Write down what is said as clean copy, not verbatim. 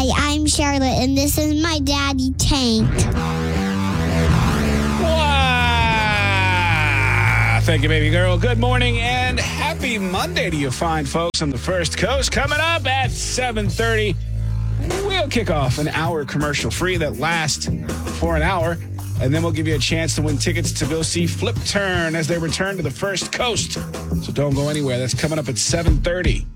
Hi, I'm Charlotte, and this is my daddy, Tank. Wow. Thank you, baby girl. Good morning and happy Monday to you fine folks on the First Coast. Coming up at 7:30, we'll kick off an hour commercial-free that lasts for an hour, and then we'll give you a chance to win tickets to go see Flip Turn as they return to the First Coast. So don't go anywhere. That's coming up at 7:30.